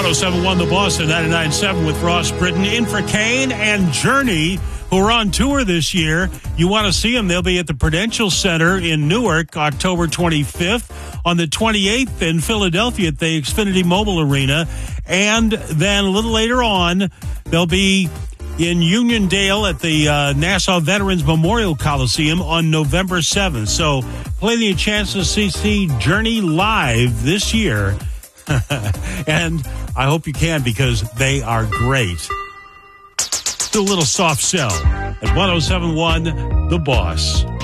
1071 The Boss and 99.7 with Ross Britton. In for Kane and Journey, who are on tour this year. You want to see them, they'll be at the Prudential Center in Newark, October 25th. On the 28th in Philadelphia at the Xfinity Mobile Arena. And then a little later on, they'll be in Uniondale at the Nassau Veterans Memorial Coliseum on November 7th. So plenty of chances to see Journey live this year. And I hope you can, because they are great. Do a little soft sell at 1071 The Boss.